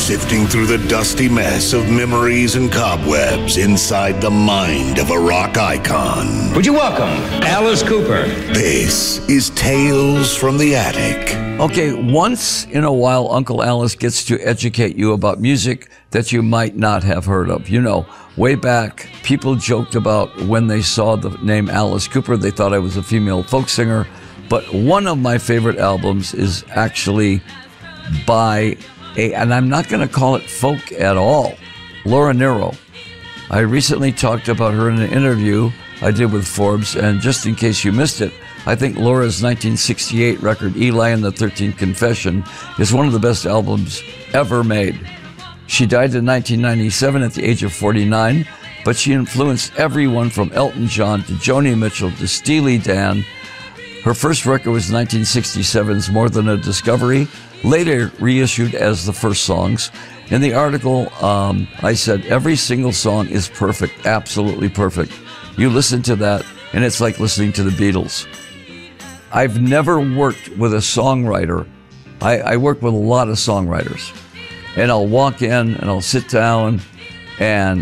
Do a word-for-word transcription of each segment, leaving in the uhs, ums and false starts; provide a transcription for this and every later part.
sifting through the dusty mess of memories and cobwebs inside the mind of a rock icon. Would you welcome Alice Cooper? This is Tales from the Attic. Okay, once in a while, Uncle Alice gets to educate you about music that you might not have heard of. You know, way back, people joked about when they saw the name Alice Cooper, they thought I was a female folk singer. But one of my favorite albums is actually by a, and I'm not going to call it folk at all, Laura Nyro. I recently talked about her in an interview I did with Forbes, and just in case you missed it, I think Laura's nineteen sixty-eight record, Eli and the thirteenth Confession, is one of the best albums ever made. She died in nineteen ninety-seven at the age of forty-nine, but she influenced everyone from Elton John to Joni Mitchell to Steely Dan. Her first record was nineteen sixty-seven's More Than a Discovery, later reissued as the first songs. In the article, um, I said, every single song is perfect, absolutely perfect. You listen to that, and it's like listening to the Beatles. I've never worked with a songwriter. I, I work with a lot of songwriters. And I'll walk in, and I'll sit down, and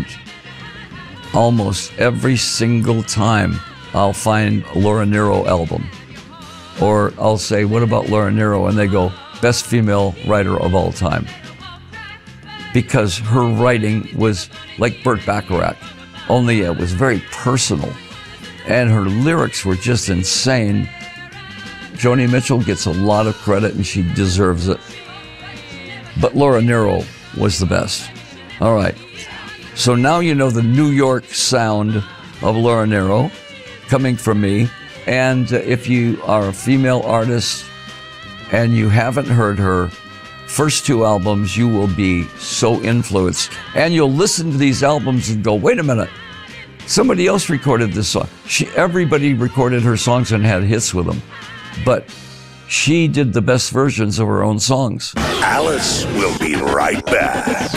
almost every single time, I'll find a Laura Nyro album. Or I'll say, what about Laura Nyro? And they go, best female writer of all time. Because her writing was like Burt Bacharach, only it was very personal. And her lyrics were just insane. Joni Mitchell gets a lot of credit, and she deserves it. But Laura Nyro was the best. All right. So now you know the New York sound of Laura Nyro coming from me. And if you are a female artist and you haven't heard her first two albums, you will be so influenced. And you'll listen to these albums and go, wait a minute, somebody else recorded this song. She, everybody recorded her songs and had hits with them. But she did the best versions of her own songs. Alice will be right back.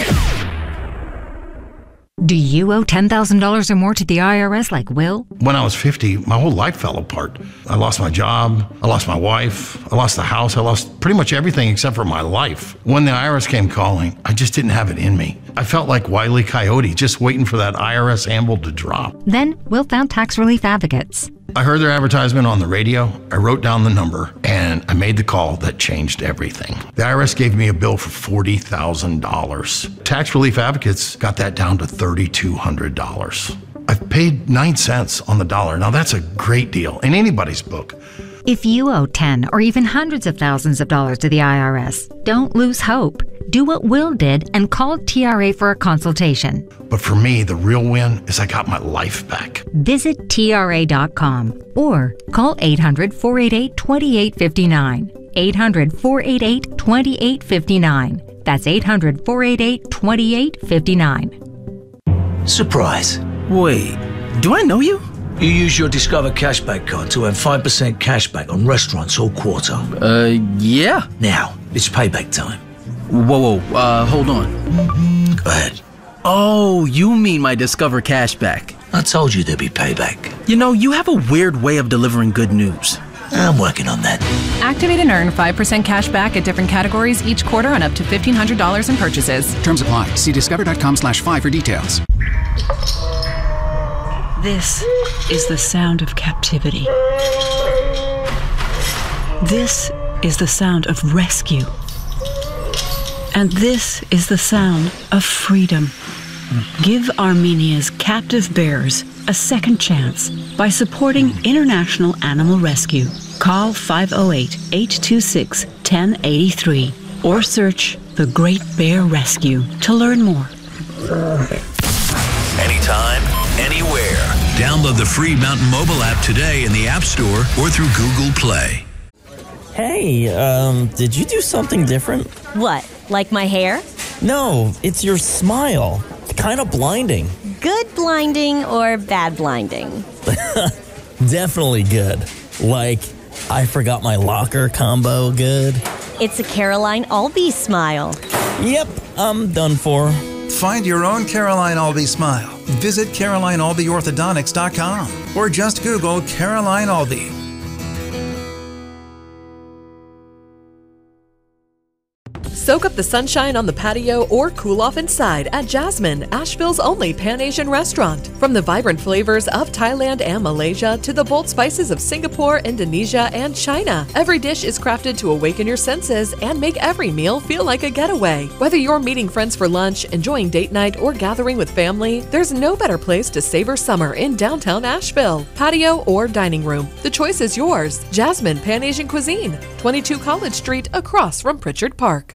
Do you owe ten thousand dollars or more to the I R S like Will? When I was fifty, my whole life fell apart. I lost my job, I lost my wife, I lost the house, I lost pretty much everything except for my life. When the I R S came calling, I just didn't have it in me. I felt like Wile E. Coyote, just waiting for that I R S anvil to drop. Then Will found Tax Relief Advocates. I heard their advertisement on the radio, I wrote down the number, and I made the call that changed everything. The I R S gave me a bill for forty thousand dollars. Tax Relief Advocates got that down to three thousand two hundred dollars. I've paid nine cents on the dollar. Now that's a great deal in anybody's book. If you owe ten or even hundreds of thousands of dollars to the I R S, don't lose hope. Do what Will did and call T R A for a consultation. But for me, the real win is I got my life back. Visit T R A dot com or call eight hundred, four eight eight, two eight five nine. eight hundred, four eight eight, two eight five nine. That's eight hundred, four eight eight, two eight five nine. Surprise. Wait, do I know you? You use your Discover Cashback card to earn five percent cashback on restaurants all quarter. Uh, yeah. Now, it's payback time. Whoa, whoa, uh, hold on. Go ahead. Oh, you mean my Discover Cashback. I told you there'd be payback. You know, you have a weird way of delivering good news. I'm working on that. Activate and earn five percent cash back at different categories each quarter on up to fifteen hundred dollars in purchases. Terms apply. See discover.com slash five for details. This is the sound of captivity. This is the sound of rescue. And this is the sound of freedom. Give Armenia's captive bears a second chance by supporting International Animal Rescue. Call five oh eight, eight two six, one oh eight three or search The Great Bear Rescue to learn more. Anytime, anywhere. Download the free Mountain Mobile app today in the App Store or through Google Play. Hey, um, did you do something different? What, like my hair? No, it's your smile. Kind of blinding. Good blinding or bad blinding? Definitely good. Like, I forgot my locker combo good. It's a Caroline Albee smile. Yep, I'm done for. Find your own Caroline Albee smile. Visit Caroline Albee Orthodontics dot com or just Google Caroline Albee. Soak up the sunshine on the patio or cool off inside at Jasmine, Asheville's only Pan-Asian restaurant. From the vibrant flavors of Thailand and Malaysia to the bold spices of Singapore, Indonesia, and China, every dish is crafted to awaken your senses and make every meal feel like a getaway. Whether you're meeting friends for lunch, enjoying date night, or gathering with family, there's no better place to savor summer in downtown Asheville. Patio or dining room, the choice is yours. Jasmine Pan-Asian Cuisine, twenty-two College Street, across from Pritchard Park.